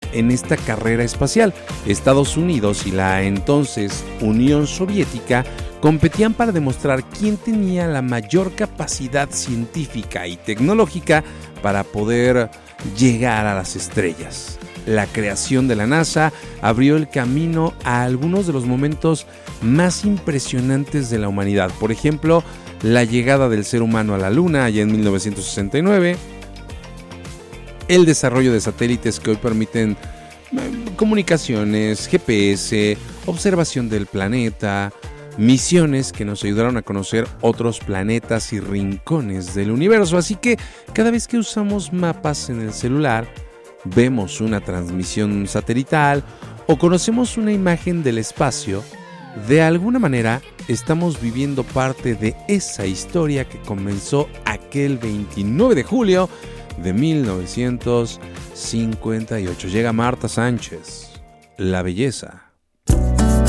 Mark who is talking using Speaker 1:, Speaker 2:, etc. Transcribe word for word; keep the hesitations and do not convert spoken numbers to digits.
Speaker 1: en esta carrera espacial. Estados Unidos y la entonces Unión Soviética competían para demostrar quién tenía la mayor capacidad científica y tecnológica para poder llegar a las estrellas. La creación de la NASA abrió el camino a algunos de los momentos más impresionantes de la humanidad. Por ejemplo, la llegada del ser humano a la Luna allá en mil novecientos sesenta y nueve, el desarrollo de satélites que hoy permiten comunicaciones, G P S, observación del planeta, misiones que nos ayudaron a conocer otros planetas y rincones del universo. Así que cada vez que usamos mapas en el celular, vemos una transmisión satelital o conocemos una imagen del espacio, de alguna manera estamos viviendo parte de esa historia que comenzó aquel veintinueve de julio de mil novecientos cincuenta y ocho. Llega Marta Sánchez, la belleza